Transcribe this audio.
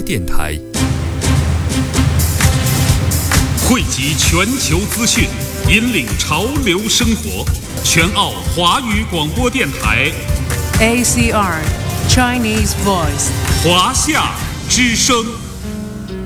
电台， 汇集全球资讯，引领潮流生活。全澳华语广播电台 ACR Chinese Voice 华夏之声。